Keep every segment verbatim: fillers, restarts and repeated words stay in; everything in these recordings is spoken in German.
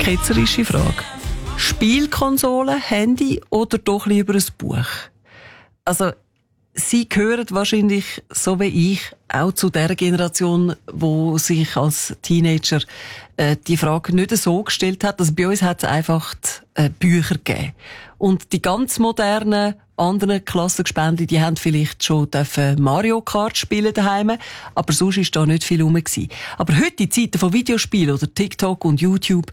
ketzerische Frage. Spielkonsole, Handy oder doch lieber ein Buch? Also, Sie gehören wahrscheinlich, so wie ich, auch zu der Generation, wo sich als Teenager äh, die Frage nicht so gestellt hat. Also bei uns hat es einfach äh, Bücher gegeben. Und die ganz modernen anderen Klassengespännchen, die haben vielleicht schon dürfen Mario Kart spielen daheim, aber sonst ist da nicht viel rum gewesen. Aber heute, in Zeiten von Videospielen oder TikTok und YouTube,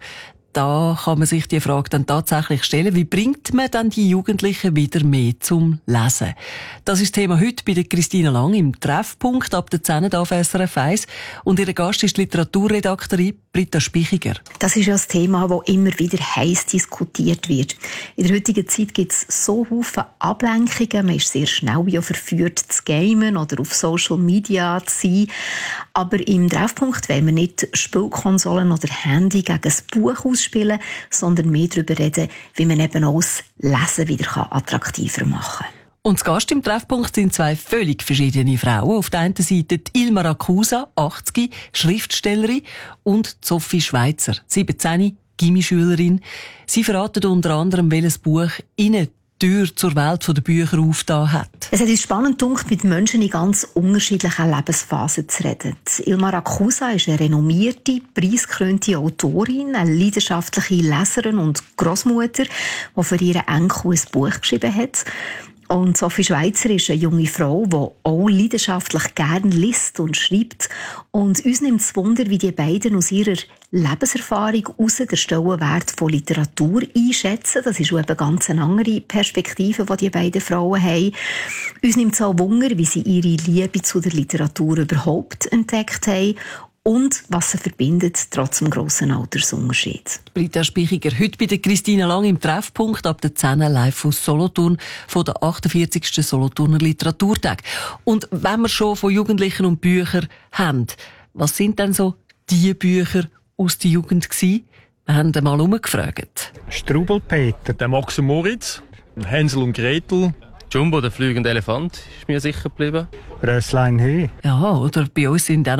da kann man sich die Frage dann tatsächlich stellen, wie bringt man dann die Jugendlichen wieder mehr zum Lesen? Das ist das Thema heute bei der Christina Lang im Treffpunkt ab der zehn auf S R F eins. Und ihre Gast ist die Literaturredaktorin Britta Spichiger. Das ist ja ein Thema, das immer wieder heiß diskutiert wird. In der heutigen Zeit gibt es so viele Ablenkungen. Man ist sehr schnell ja verführt zu gamen oder auf Social Media zu sein. Aber im Treffpunkt wollen wir nicht Spielkonsolen oder Handy gegen ein Buch ausspielen, sondern mehr darüber reden, wie man eben auch das Lesen wieder attraktiver machen kann. Und zu Gast im Treffpunkt sind zwei völlig verschiedene Frauen. Auf der einen Seite die Ilma Rakusa, achtzig, Schriftstellerin, und Sophie Schweizer, siebzehn, Gymnasialschülerin. Sie verraten unter anderem, welches Buch ihnen die Tür zur Welt der Bücher aufgetan hat. Es hat uns spannend gedacht, mit Menschen in ganz unterschiedlichen Lebensphasen zu reden. Ilma Rakusa ist eine renommierte, preisgekrönte Autorin, eine leidenschaftliche Leserin und Grossmutter, die für ihren Enkel ein Buch geschrieben hat. Und Sophie Schweizer ist eine junge Frau, die auch leidenschaftlich gerne liest und schreibt. Und uns nimmt es Wunder, wie die beiden aus ihrer Lebenserfahrung heraus den Stellenwert von Literatur einschätzen. Das ist eben ganz eine andere Perspektive, die die beiden Frauen haben. Uns nimmt es auch Wunder, wie sie ihre Liebe zu der Literatur überhaupt entdeckt haben. Und was sie verbindet, trotz dem grossen Altersunterschied. Britta Spichiger, heute bei der Christina Lang im Treffpunkt ab der zehn live aus Solothurn von der achtundvierzigsten Solothurner Literaturtag. Und wenn wir schon von Jugendlichen und Büchern haben, was sind denn so die Bücher aus der Jugend gewesen? Wir haben mal umgefragt. Strubelpeter, der Max und Moritz, Hänsel und Gretel, Jumbo, der fliegende Elefant, ist mir sicher geblieben. Rösslein Höhe. Ja, oder bei uns sind auch